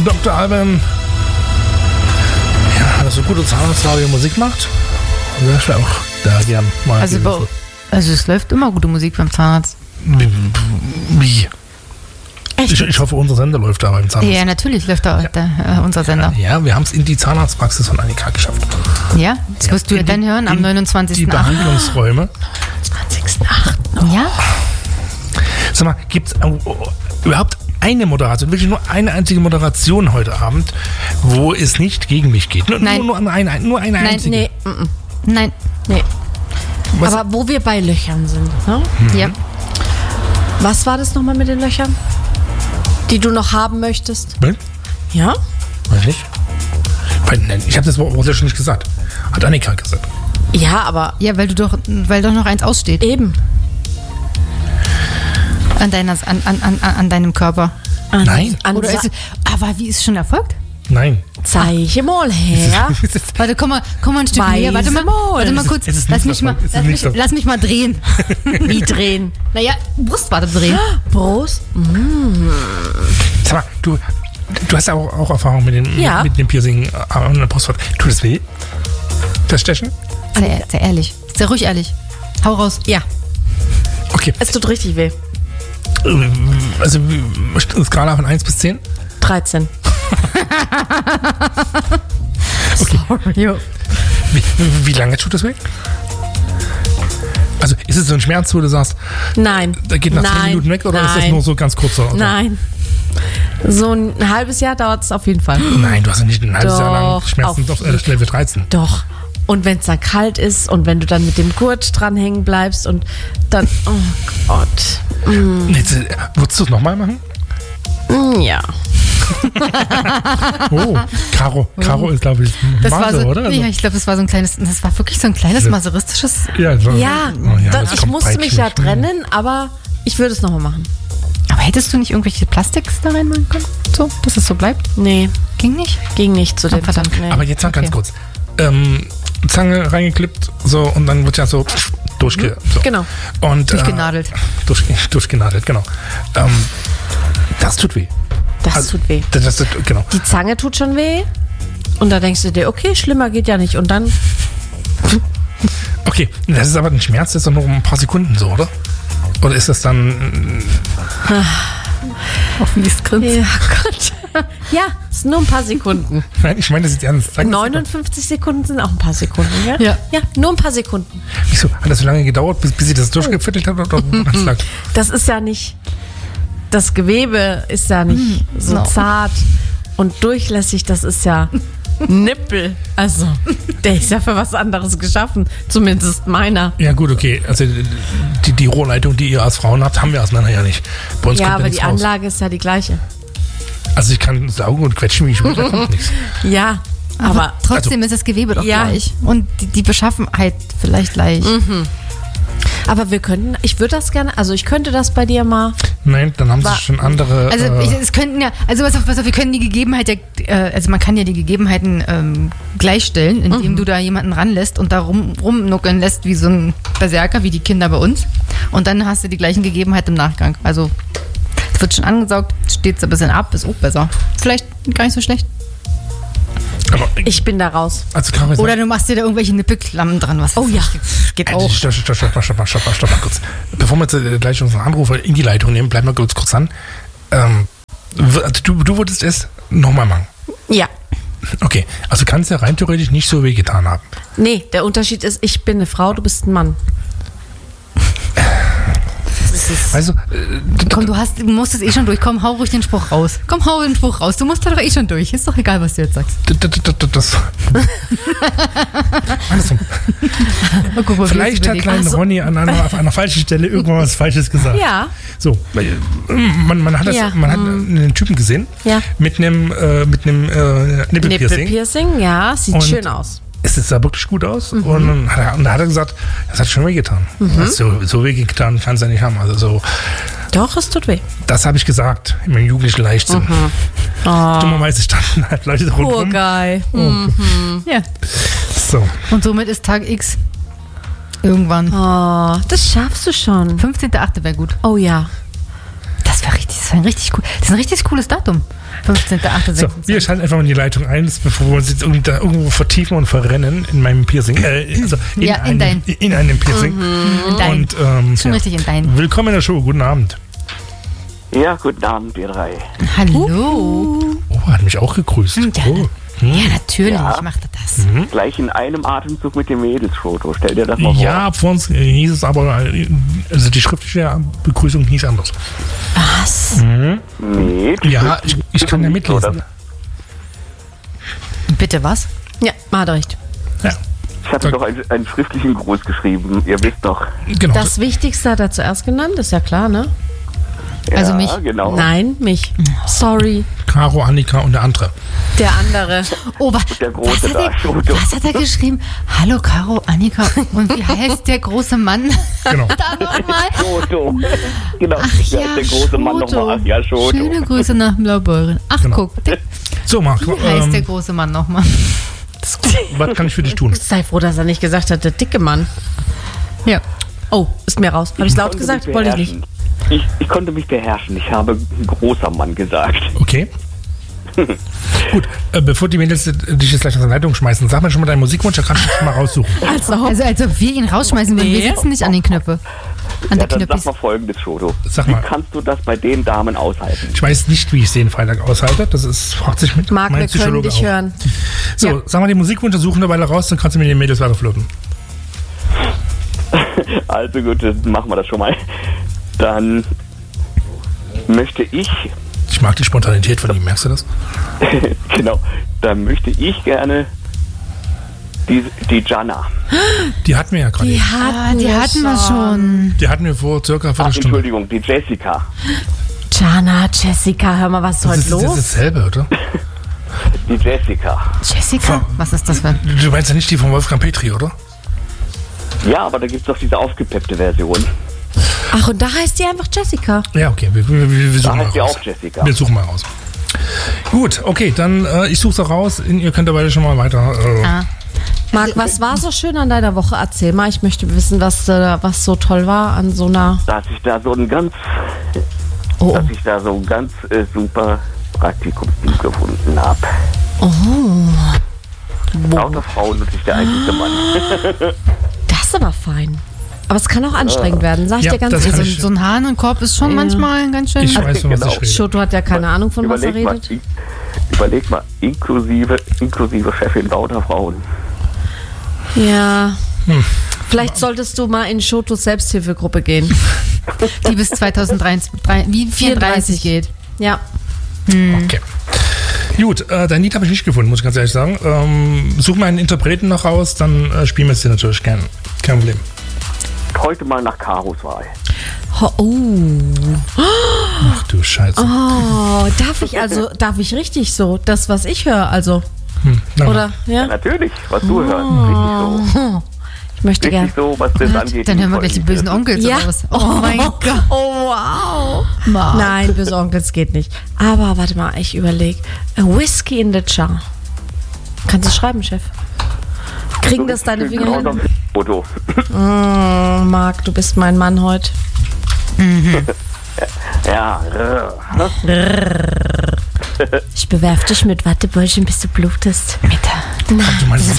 Dr. Alban, ja, dass so gute Zahnarztlager Musik macht, wäre ich auch da gern mal. Also es läuft immer gute Musik beim Zahnarzt. Wie? Echt? Ich hoffe, unser Sender läuft da beim Zahnarzt. Ja, natürlich läuft da unser Sender. Ja, wir haben es in die Zahnarztpraxis von Annika geschafft. Ja, das wirst du ja dann hören am 29.8. Die Behandlungsräume. 29.8. Ja. Sag mal, gibt es überhaupt eine Moderation, wirklich nur eine einzige Moderation heute Abend, wo es nicht gegen mich geht? Nein. Nur eine einzige? Nein. Was? Aber wo wir bei Löchern sind, ne? Ja. Was war das nochmal mit den Löchern, die du noch haben möchtest? Nein? Ja? Weiß nicht. Nein, ich habe das Wort ja schon nicht gesagt. Hat Annika gesagt. Ja, aber Ja, weil doch noch eins aussteht. eben. An deinem Körper. Nein. Oder ist es, aber wie ist es schon erfolgt? Nein. Zeige mal her. Warte, komm mal ein Stück Weise näher. Warte mal Maul. kurz. Es ist Lass nicht mich erfolgt. lass mich mal drehen. Wie drehen? Naja, Brustwarte drehen. Brust? Sag mal, du hast ja auch Erfahrung mit dem Piercing an der Brustwand. Tut das weh? Das Stechen? Sehr ehrlich. Sehr ruhig ehrlich. Hau raus. Ja, Okay. es tut richtig weh. Also, Skala von 1 bis 10? 13. Okay. Sorry. Wie lange tut das weh? Also, ist es so ein Schmerz, wo du sagst, Nein. da geht nach 10 Minuten weg, oder ist das nur so ganz kurzer? Oder? Nein. So ein halbes Jahr dauert es auf jeden Fall. Nein, du hast ja nicht ein halbes Jahr lang Doch, Schmerzen auf Level 13. Doch. Und wenn es dann kalt ist und wenn du dann mit dem Gurt dranhängen bleibst und dann, oh Gott. Jetzt, würdest du es nochmal machen? Ja. Oh, Caro ist, glaube ich, Das war Mase, so, oder? Also, ja, ich glaube, das war wirklich so ein kleines masoristisches. ja, so. Ja, Oh ja, das ich kommt musste mich ja peitschend. trennen, aber ich würde es nochmal machen. Aber hättest du nicht irgendwelche Plastiks da reinmachen können? So, dass es so bleibt? Nee, Ging nicht? ging nicht zu dem verdammt. Zeitpunkt, nee. Aber jetzt noch ganz Okay. kurz. Zange reingeklippt, so, und dann wird ja so so. Genau. Und, Durchgenadelt. Durchgenadelt, genau. Das tut weh. Das tut weh. Genau. Die Zange tut schon weh. Und da denkst du dir, okay, schlimmer geht ja nicht. Und dann, Okay, das ist aber ein Schmerz, das ist doch nur ein paar Sekunden so, oder? Oder ist das dann... Auf mies grinsen. ja Gott. Ja, es sind nur ein paar Sekunden. Nein, ich meine das jetzt ernst. Sag das 59 Sekunden sind auch ein paar Sekunden, ja? Ja. Ja, nur ein paar Sekunden. Wieso? Hat das so lange gedauert, bis sie das durchgeviertelt hat? Oder ganz lang? Das ist ja nicht, das Gewebe ist ja nicht so no. zart und durchlässig, das ist ja Nippel. Also, der ist ja für was anderes geschaffen. Zumindest meiner. Ja gut, okay. Also die Rohrleitung, die ihr als Frauen habt, haben wir als Männer ja nicht. Bei uns Ja, kommt aber nichts die raus. Anlage ist ja die gleiche. Also ich kann saugen und quetschen, wie ich will, da kommt nichts. Ja, aber Trotzdem ist das Gewebe doch Ja. gleich. Und die Beschaffenheit vielleicht gleich. aber wir könnten, ich würde das gerne, also ich könnte das bei dir mal. Nein, dann haben sie schon andere... Also es könnten ja, also pass auf, wir können die Gegebenheit also man kann ja die Gegebenheiten gleichstellen, indem du da jemanden ranlässt und da rumnuckeln lässt wie so ein Berserker, wie die Kinder bei uns. Und dann hast du die gleichen Gegebenheiten im Nachgang. Also es wird schon angesaugt, steht so ein bisschen ab, ist auch besser. Vielleicht gar nicht so schlecht. aber, Ich bin da raus. also Caro, Oder du machst dir da irgendwelche Nippelklammen dran, was Oh ja. geht auch. Stopp mal kurz. Bevor wir jetzt gleich unseren Anrufer in die Leitung nehmen, bleib mal kurz an. Du würdest es nochmal machen. Ja. Okay, also kann es ja rein theoretisch nicht so weh getan haben. Nee, der Unterschied ist, ich bin eine Frau, du bist ein Mann. Weißt du, Komm, du musst es eh schon durch. Komm, hau ruhig den Spruch raus. Komm, hau den Spruch raus. Du musst da doch eh schon durch. Ist doch egal, was du jetzt sagst. das... Andersrum. Mal gucken, Vielleicht hat kleine Ronny auf einer falschen Stelle irgendwann was Falsches gesagt. Ja. So, man hat Ja. einen Typen gesehen Ja. mit einem Nippelpiercing. Nippelpiercing, ja, sieht Und schön aus. Es sah wirklich gut aus. Und dann hat er gesagt, das hat schon wehgetan. So wehgetan kann es ja nicht haben. Also so, Doch, es tut weh. das habe ich gesagt in meinem jugendlichen Leichtsinn. Dummerweise standen halt Leute rundherum. geil. Ja. So. Und somit ist Tag X irgendwann. Oh, das schaffst du schon. 15.8. wäre gut. Oh ja. Das wäre richtig cool. Das ist ein richtig cooles Datum. 15.8.26. So, wir schalten einfach mal in die Leitung ein, bevor wir uns jetzt irgendwo vertiefen und verrennen in meinem Piercing. In einem Piercing. Und, schon richtig in dein. Willkommen in der Show, guten Abend. Ja, guten Abend, ihr drei. Hallo. Oh, hat mich auch gegrüßt. Ja, natürlich, Ja. ich machte das. Gleich in einem Atemzug mit dem Mädelsfoto. Stell dir das mal vor. Ja, vor uns hieß es aber, also die schriftliche Begrüßung hieß anders. Was? Nee, die Ja, ich kann ja nicht so, mitlesen. Bitte was? Ja, man hat recht. Ja, Ich hatte doch einen schriftlichen Gruß geschrieben. Ihr wisst doch. genau. Das Wichtigste hat er zuerst genannt, ist ja klar, ne? Ja, Also mich? Genau. Nein, mich. Sorry. Caro, Annika und der andere. Der andere. Oh, Der Große da, Foto. was hat er geschrieben? Hallo Caro, Annika. Und wie heißt der große Mann? Genau. Da nochmal. Schoto. Genau. Ach ja, ja, der große Mann nochmal. Ach ja, Schoto. Schöne Grüße nach Blaubeuren. Ach, Genau. guck. So, Marc, Wie heißt der große Mann nochmal? was kann ich für dich tun? Sei froh, dass er nicht gesagt hat, der dicke Mann. Ja. Oh, ist mir raus. Habe ich laut konnte gesagt? mich Wollte ich nicht. beherrschen. Ich konnte mich beherrschen. Ich habe ein großer Mann gesagt. Okay. Gut, bevor die Mädels dich jetzt gleich aus der Leitung schmeißen, sag mir schon mal deinen Musikwunsch, da kannst du dich mal raussuchen. Also als ob wir ihn rausschmeißen würden. Wir sitzen nicht an den Knöpfe. An Ja, der dann sag Knöpfis. mal Folgendes, Schoto. Sag Wie mal. kannst du das bei den Damen aushalten? Ich weiß nicht, wie ich den Freitag aushalte. Das ist, fragt sich mit Marc, mein wir können Psychologe dich auch. hören. So, Ja. sag mal die Musikwünsche, suchen eine Weile raus, dann kannst du mit den Mädels weiter flirten. Also gut, dann machen wir das schon mal. Dann möchte ich, Ich mag die Spontanität von ihm, merkst du das? genau, dann möchte ich gerne die Jana. Die hatten wir ja gerade. Die eben. hatten, Die hatten wir schon. Die hatten wir vor circa einer Ach, Viertelstunde. Entschuldigung, die Jessica. Jana, Jessica, hör mal, was ist Das heute ist los? dasselbe, oder? Die Jessica. Jessica? Was ist das für? Du meinst ja nicht die von Wolfgang Petri, oder? Ja, aber da gibt es doch diese aufgepeppte Version. Ach, und da heißt die einfach Jessica. Ja, okay, wir Da suchen mal heißt sie raus. auch Jessica. Wir suchen mal raus. Gut, okay, dann ich suche es raus. Ihr könnt dabei schon mal weiter. Marc, was war so schön an deiner Woche? Erzähl mal, ich möchte wissen, was so toll war an so einer... Dass ich da so ein ganz super Praktikum gefunden habe. Lauter Frauen und ich der einzige Mann. Das ist aber fein. Aber es kann auch anstrengend werden, sag ich Ja, dir ganz das kann ehrlich. ich- So ein Hahnenkorb ist schon manchmal ganz schön. Ich weiß, von was Genau. ich rede. Schoto hat ja keine Ahnung, von was er redet. Überleg mal, inklusive Chefin lauter Frauen. Ja. Vielleicht solltest du mal in Schotos Selbsthilfegruppe gehen. Die bis 2034 geht. Ja. Okay. Gut, dein Lied habe ich nicht gefunden, muss ich ganz ehrlich sagen. Such mal einen Interpreten noch raus, dann spielen wir es dir natürlich gerne. Kein Problem. Heute mal nach Karos Wahl. Ach du Scheiße. Oh, darf ich richtig so, das, was ich höre, also, Na, oder, ja? Natürlich, was du hörst. Richtig so. Ich möchte gerne. Richtig so, was das angeht. Dann hören wir gleich die bösen Onkels Ja. raus. Oh mein Gott. Oh, wow. Marc. Nein, böse Onkels geht nicht. Aber warte mal, ich überlege. Whiskey in the Jar. Kannst du schreiben, Chef? Kriegen das deine Finger hin? Foto. Oh, Marc, du bist mein Mann heute. Ja. Ich bewerf dich mit Wattebäuschen, bis du blutest. Bitte. du meinst,